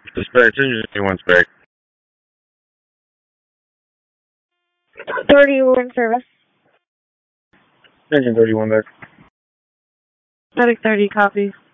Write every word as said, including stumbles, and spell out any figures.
Dispatch, engine thirty-one back. thirty-one service. Engine thirty-one back. Medic thirty, copy.